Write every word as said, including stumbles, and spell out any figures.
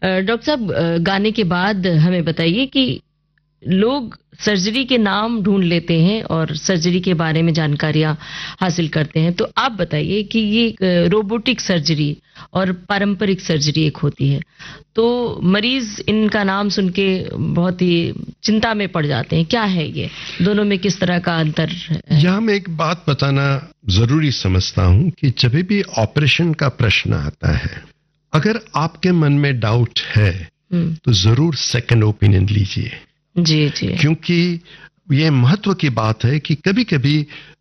Doctor साहब, गाने के बाद हमें बताइए कि लोग सर्जरी के नाम ढूंढ लेते हैं और सर्जरी के बारे में जानकारियां हासिल करते हैं, तो आप बताइए कि ये रोबोटिक सर्जरी और पारंपरिक सर्जरी एक होती है, तो मरीज इनका नाम सुन के बहुत ही चिंता में पड़ जाते हैं। क्या है ये, दोनों में किस तरह का अंतर है? यहाँ मैं एक बात बताना जरूरी समझता हूँ कि जब भी ऑपरेशन का प्रश्न आता है, अगर आपके मन में डाउट है तो जरूर सेकंड ओपिनियन लीजिए। जी जी, क्योंकि ये महत्व की बात है कि कभी कभी